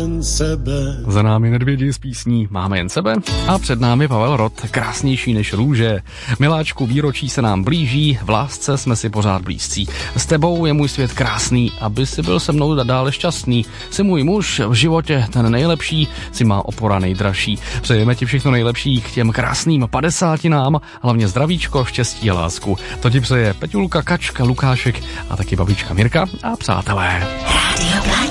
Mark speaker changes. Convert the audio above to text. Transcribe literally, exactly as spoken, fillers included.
Speaker 1: jen sebe.
Speaker 2: Za námi Nedvědi s písní Máme jen sebe a před námi Pavel Rod, krásnější než růže. Miláčku, výročí se nám blíží, v lásce jsme si pořád blízcí. S tebou je můj svět krásný, aby si byl se mnou dále šťastný. Jsi můj muž, v životě ten nejlepší, si má opora nejdražší. Přejeme ti všechno nejlepší k těm krásným padesátinám, hlavně zdravíčko, štěstí a lásku. To ti přeje Peťulka, Kačka, Lukášek a taky babička Mirka a přátelé.
Speaker 3: Radio